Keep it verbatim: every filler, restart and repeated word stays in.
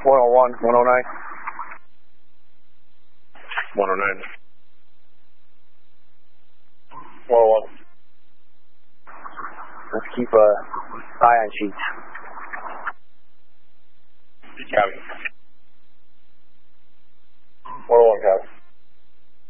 one oh one, one oh nine. one oh nine. one oh one. Let's keep a eye on sheets. Copy. one oh one, copy.